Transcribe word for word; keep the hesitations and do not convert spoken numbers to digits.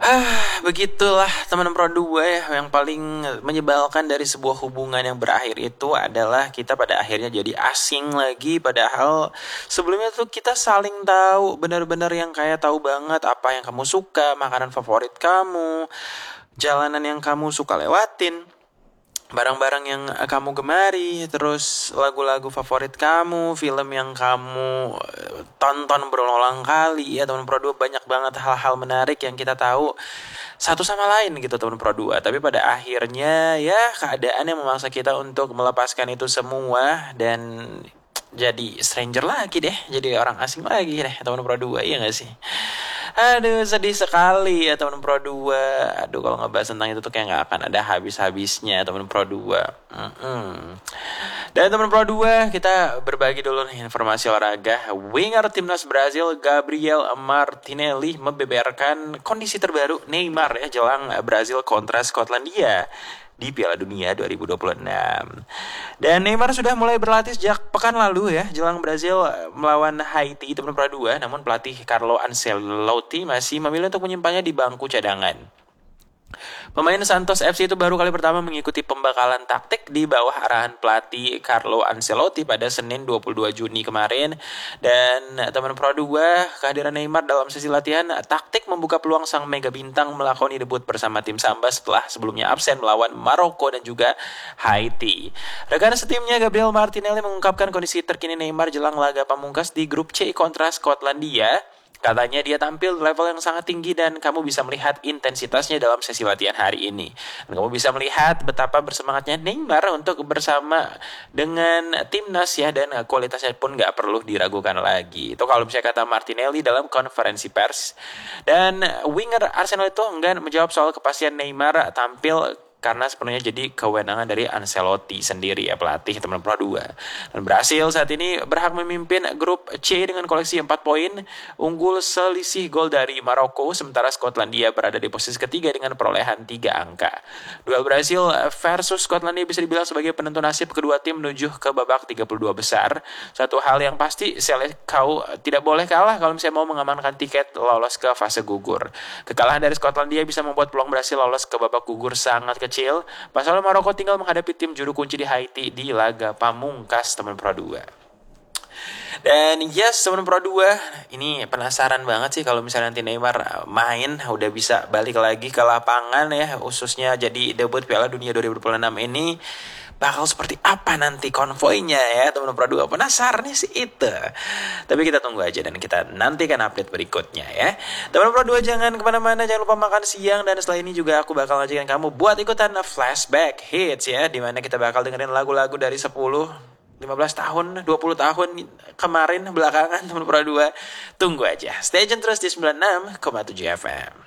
Ah, begitulah teman Pro dua ya. Yang paling menyebalkan dari sebuah hubungan yang berakhir itu adalah kita pada akhirnya jadi asing lagi. Padahal sebelumnya tuh kita saling tahu, benar-benar yang kayak tahu banget apa yang kamu suka, makanan favorit kamu, jalanan yang kamu suka lewatin, barang-barang yang kamu gemari, terus lagu-lagu favorit kamu, film yang kamu eh, tonton berulang kali ya teman Pro dua. Banyak banget hal-hal menarik yang kita tahu satu sama lain gitu teman Pro dua. Tapi pada akhirnya ya keadaan yang memaksa kita untuk melepaskan itu semua dan jadi stranger lagi deh, jadi orang asing lagi deh teman Pro dua, iya gak sih? Aduh, sedih sekali ya teman Pro dua. Aduh, kalau ngebahas tentang itu tuh kayak gak akan ada habis-habisnya teman Pro dua. Mm-mm. Dan teman Pro dua, kita berbagi dulu nih informasi olahraga. Winger timnas Brazil Gabriel Martinelli membeberkan kondisi terbaru Neymar ya jelang Brazil kontra Skotlandia di Piala Dunia dua ribu dua puluh enam. Dan Neymar sudah mulai berlatih sejak pekan lalu ya, jelang Brazil melawan Haiti teman Pro dua. Namun pelatih Carlo Ancelotti masih memilih untuk menyimpannya di bangku cadangan. Pemain Santos F C itu baru kali pertama mengikuti pembekalan taktik di bawah arahan pelatih Carlo Ancelotti pada Senin dua puluh dua Juni kemarin. Dan teman Pro dua, kehadiran Neymar dalam sesi latihan taktik membuka peluang sang mega bintang melakoni debut bersama tim Samba setelah sebelumnya absen melawan Maroko dan juga Haiti. Rekan setimnya Gabriel Martinelli mengungkapkan kondisi terkini Neymar jelang laga pamungkas di grup C kontra Skotlandia. Katanya dia tampil level yang sangat tinggi dan kamu bisa melihat intensitasnya dalam sesi latihan hari ini. Dan kamu bisa melihat betapa bersemangatnya Neymar untuk bersama dengan timnas ya, dan kualitasnya pun gak perlu diragukan lagi. Itu kalau misalnya kata Martinelli dalam konferensi pers. Dan winger Arsenal itu enggan menjawab soal kepastian Neymar tampil karena sepenuhnya jadi kewenangan dari Ancelotti sendiri ya, pelatih teman Pro dua. Dan Brasil saat ini berhak memimpin grup C dengan koleksi empat poin, unggul selisih gol dari Maroko, sementara Skotlandia berada di posisi ketiga dengan perolehan tiga angka. Duel Brasil versus Skotlandia bisa dibilang sebagai penentu nasib kedua tim menuju ke babak tiga puluh dua besar. Satu hal yang pasti, kau tidak boleh kalah kalau misalnya mau mengamankan tiket lolos ke fase gugur. Kekalahan dari Skotlandia bisa membuat peluang Brasil lolos ke babak gugur sangat kecil. Pasalnya Maroko tinggal menghadapi tim juru kunci di Haiti di laga pamungkas teman Pro dua. Dan yes teman Pro dua, ini penasaran banget sih kalau misalnya nanti Neymar main udah bisa balik lagi ke lapangan ya, khususnya jadi debut Piala Dunia dua ribu dua puluh enam ini. Bakal seperti apa nanti konvoinya ya teman Pro dua, penasaran sih itu. Tapi kita tunggu aja dan kita nantikan update berikutnya ya. Teman Pro dua, jangan kemana-mana, jangan lupa makan siang. Dan setelah ini juga aku bakal ngajakin kamu buat ikutan flashback hits ya, dimana kita bakal dengerin lagu-lagu dari sepuluh, lima belas tahun, dua puluh tahun kemarin belakangan teman Pro dua. Tunggu aja, stay tune terus di sembilan puluh enam koma tujuh F M.